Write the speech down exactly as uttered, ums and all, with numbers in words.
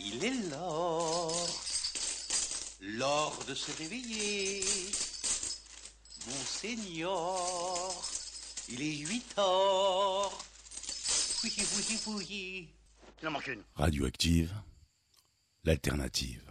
Il est l'heure, l'heure de se réveiller. Monseigneur, il est huit heures. Oui, oui, oui. Il en manque une. Radioactive, l'alternative.